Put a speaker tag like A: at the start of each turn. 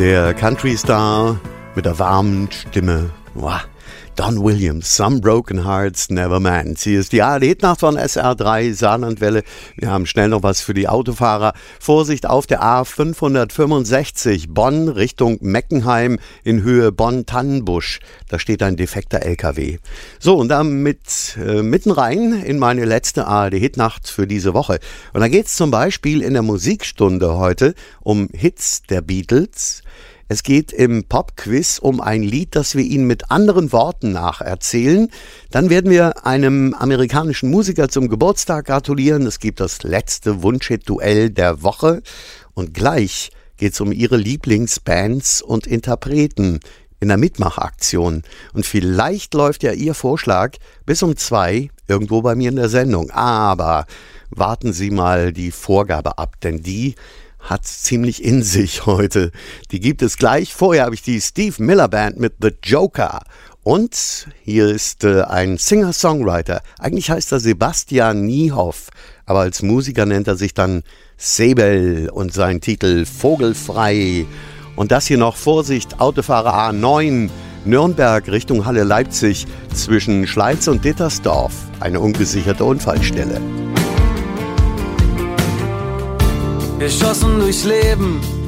A: Der Country-Star mit der warmen Stimme. Wow. Don Williams, Some Broken Hearts Never Mend. Hier ist die ARD-Hitnacht von SR3 Saarlandwelle. Wir haben schnell noch was für die Autofahrer. Vorsicht auf der A565 Bonn Richtung Meckenheim in Höhe Bonn-Tannenbusch. Da steht ein defekter LKW. So, und damit mitten rein in meine letzte ARD-Hitnacht für diese Woche. Und da geht es zum Beispiel in der Musikstunde heute um Hits der Beatles. Es geht im Pop-Quiz um ein Lied, das wir Ihnen mit anderen Worten nacherzählen. Dann werden wir einem amerikanischen Musiker zum Geburtstag gratulieren. Es gibt das letzte Wunschhit-Duell der Woche. Und gleich geht es um Ihre Lieblingsbands und Interpreten in der Mitmachaktion. Und vielleicht läuft ja Ihr Vorschlag bis um 2 irgendwo bei mir in der Sendung. Aber warten Sie mal die Vorgabe ab, denn die hat ziemlich in sich heute. Die gibt es gleich. Vorher habe ich die Steve Miller Band mit The Joker. Und hier ist ein Singer-Songwriter. Eigentlich heißt er Sebastian Niehoff, aber als Musiker nennt er sich dann Sebel und sein Titel Vogelfrei. Und das hier noch, Vorsicht, Autofahrer A9, Nürnberg Richtung Halle Leipzig zwischen Schleiz und Dittersdorf. Eine ungesicherte Unfallstelle.
B: Geschossen durchs Leben,